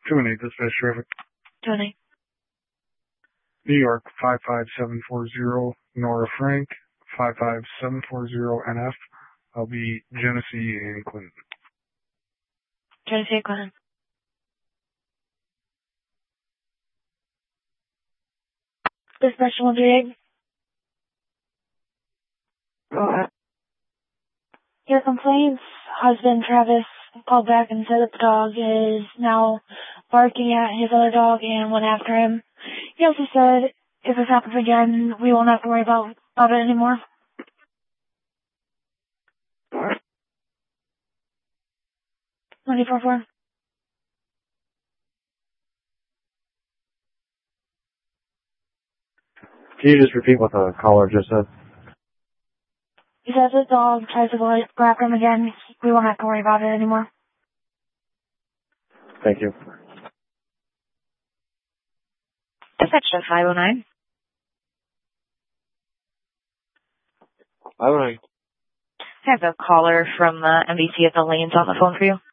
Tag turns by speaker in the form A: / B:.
A: 218 dispatch traffic.
B: 218.
A: New York 55740, Nora Frank 55740 NF. I'll be Genesee and Clinton.
B: Genesee and Clinton. Dispatch 138.
C: Go ahead.
B: Your complaints, husband Travis called back and said that the dog is now barking at his other dog and went after him. He also said, if this happens again, we won't have to worry about it anymore.
C: Alright.
B: 24-4.
D: Can you just repeat what the caller just said?
B: He says the dog tries to go after him again, we won't have to worry about it anymore.
D: Thank you.
C: Dispatch 509.
D: 509.
C: I have a caller from MBC at the lanes on the phone for you.